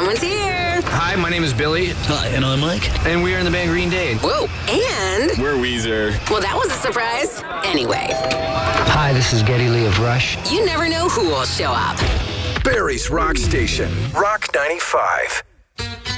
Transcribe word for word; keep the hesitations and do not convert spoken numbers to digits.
Someone's here. Hi, my name is Billy. Hi, and I'm Mike. And we are in the band Green Day. Whoa, and... We're Weezer. Well, that was a surprise. Anyway. Hi, this is Geddy Lee of Rush. You never know who will show up. Barry's Rock Station, Rock ninety-five.